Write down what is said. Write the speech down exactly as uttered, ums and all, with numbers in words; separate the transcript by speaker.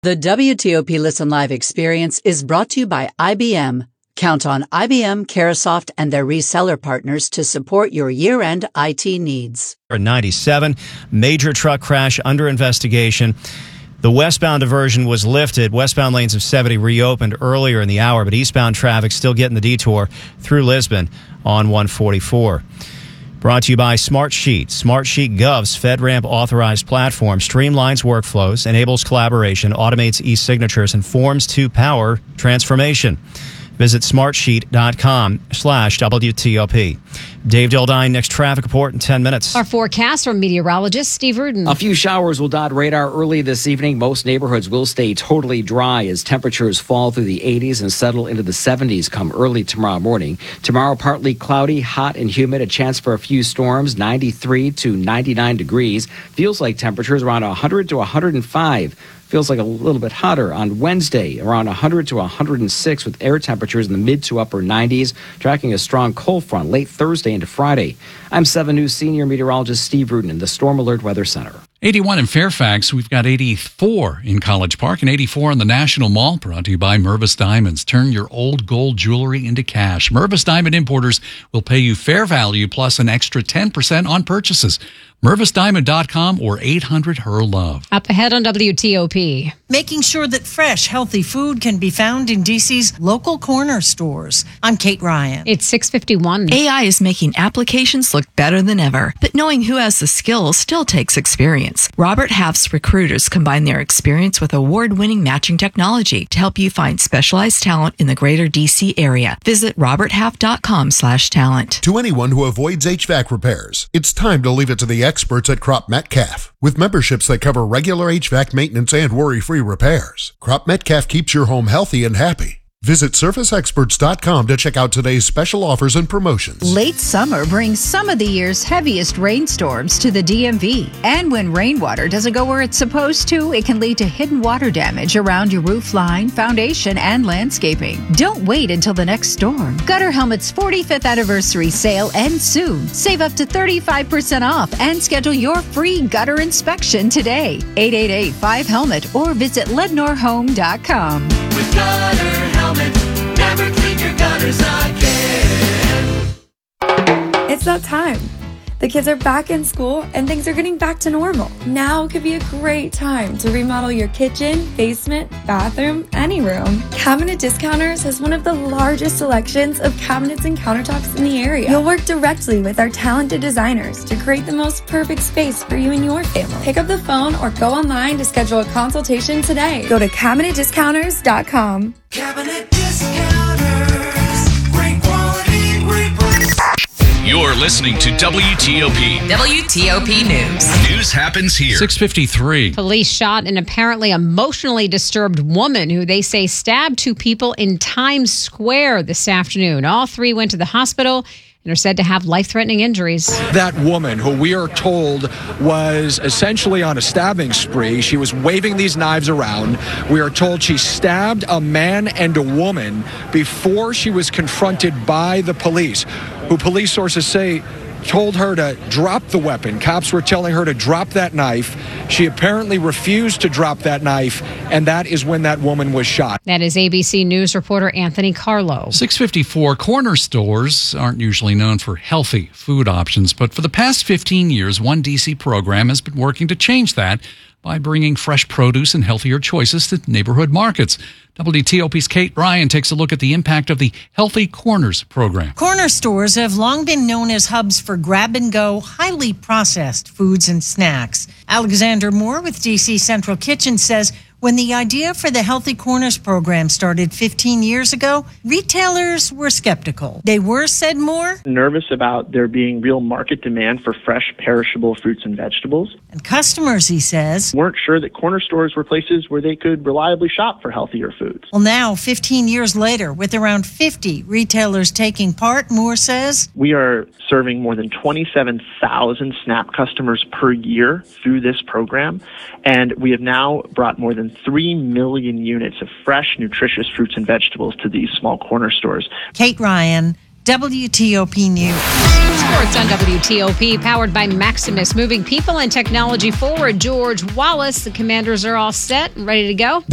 Speaker 1: The W T O P Listen Live experience is brought to you by I B M. Count on I B M, Carahsoft, and their reseller partners to support your year-end I T needs.
Speaker 2: ninety-seven, major truck crash under investigation. The westbound diversion was lifted. Westbound lanes of seventy reopened earlier in the hour, but eastbound traffic still getting the detour through Lisbon on one forty-four. Brought to you by Smartsheet. Smartsheet Gov's FedRAMP authorized platform streamlines workflows, enables collaboration, automates e-signatures, and forms to power transformation. Visit smartsheet.com slash WTOP. Dave Dildine, next traffic report in ten minutes.
Speaker 3: Our forecast from meteorologist Steve Rudin.
Speaker 4: A few showers will dot radar early this evening. Most neighborhoods will stay totally dry as temperatures fall through the eighties and settle into the seventies come early tomorrow morning. Tomorrow, partly cloudy, hot and humid, a chance for a few storms, ninety-three to ninety-nine degrees. Feels like temperatures around one hundred to one hundred five. Feels like a little bit hotter on Wednesday, around one hundred to one hundred six, with air temperatures in the mid to upper nineties, tracking a strong cold front late Thursday into Friday. I'm seven News senior meteorologist Steve Rudin in the Storm Alert Weather Center.
Speaker 5: eighty-one in Fairfax. We've got eighty-four in College Park and eighty-four in the National Mall. Brought to you by Mervis Diamonds. Turn your old gold jewelry into cash. Mervis Diamond Importers will pay you fair value plus an extra ten percent on purchases. Mervis Diamond dot com or eight hundred H E R Love.
Speaker 3: Up ahead on W T O P.
Speaker 6: Making sure that fresh, healthy food can be found in D C's local corner stores. I'm Kate Ryan.
Speaker 3: It's six fifty-one.
Speaker 7: A I is making applications look better than ever, but knowing who has the skills still takes experience. Robert Half's recruiters combine their experience with award-winning matching technology to help you find specialized talent in the greater D C area. Visit roberthalf.com slash talent.
Speaker 8: To anyone who avoids H V A C repairs, it's time to leave it to the experts at Crop Metcalf. With memberships that cover regular H V A C maintenance and worry-free repairs, Crop Metcalf keeps your home healthy and happy. Visit surface experts dot com to check out today's special offers and promotions.
Speaker 9: Late summer brings some of the year's heaviest rainstorms to the D M V. And when rainwater doesn't go where it's supposed to, it can lead to hidden water damage around your roof line, foundation, and landscaping. Don't wait until the next storm. Gutter Helmet's forty-fifth anniversary sale ends soon. Save up to thirty-five percent off and schedule your free gutter inspection today. eight eight eight, five helmet or visit lednor home dot com.
Speaker 10: With Gutter Helmet, never clean your gutters again.
Speaker 11: It's that time. The kids are back in school and things are getting back to normal. Now could be a great time to remodel your kitchen, basement, bathroom, any room. Cabinet Discounters has one of the largest selections of cabinets and countertops in the area. You'll work directly with our talented designers to create the most perfect space for you and your family. Pick up the phone or go online to schedule a consultation today. Go to cabinet discounters dot com.
Speaker 10: Cabinet Discounters. Great quality, great price.
Speaker 12: You're listening to W T O P.
Speaker 7: W T O P News.
Speaker 12: News happens here.
Speaker 5: six fifty-three.
Speaker 3: Police shot an apparently emotionally disturbed woman who they say stabbed two people in Times Square this afternoon. All three went to the hospital and are said to have life-threatening injuries.
Speaker 13: That woman, who we are told was essentially on a stabbing spree, she was waving these knives around. We are told she stabbed a man and a woman before she was confronted by the police, who police sources say told her to drop the weapon. Cops were telling her to drop that knife. She apparently refused to drop that knife, and that is when that woman was shot.
Speaker 3: That is A B C News reporter Anthony Carlo.
Speaker 5: six fifty-four. Corner stores aren't usually known for healthy food options, but for the past fifteen years, one D C program has been working to change that by bringing fresh produce and healthier choices to neighborhood markets. W T O P's Kate Ryan takes a look at the impact of the Healthy Corners program.
Speaker 6: Corner stores have long been known as hubs for grab-and-go, highly processed foods and snacks. Alexander Moore with D C Central Kitchen says when the idea for the Healthy Corners program started fifteen years ago, retailers were skeptical. They were, said Moore,
Speaker 14: nervous about there being real market demand for fresh, perishable fruits and vegetables.
Speaker 6: And customers, he says,
Speaker 14: weren't sure that corner stores were places where they could reliably shop for healthier foods.
Speaker 6: Well, now, fifteen years later, with around fifty retailers taking part, Moore says,
Speaker 14: we are serving more than twenty-seven thousand SNAP customers per year through this program, and we have now brought more than three million units of fresh, nutritious fruits and vegetables to these small corner stores.
Speaker 6: Kate Ryan, W T O P News.
Speaker 3: Sports on W T O P, powered by Maximus, moving people and technology forward. George Wallace, the Commanders are all set and ready to go.